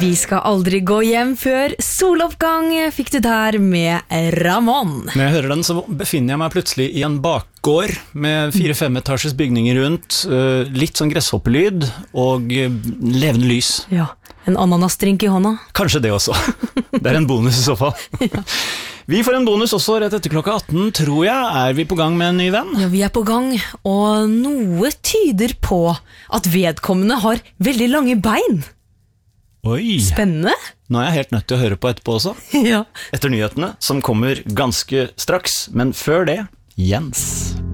Vi skal aldri gå hjem før soloppgang, fikk du der med Ramón. Når jeg hører den, så befinner jeg meg plutselig i en bakgård med 4-5 etasjes bygninger rundt, litt sånn gresshoppelyd og levende lys. Ja, en ananasdrink i hånda. Kanskje det også. Det er en bonus i så fall. Ja. Vi får en bonus også rett etter klokka 18, tror jeg. Er vi på gang med en ny venn? Ja, vi er på gang, og noe tyder på at vedkommende har veldig lange bein. Oi! Spennende. Nå er jeg helt nødt til å høre på etterpå også. Ja. Etter nyhetene, som kommer ganske straks. Men før det, Jens.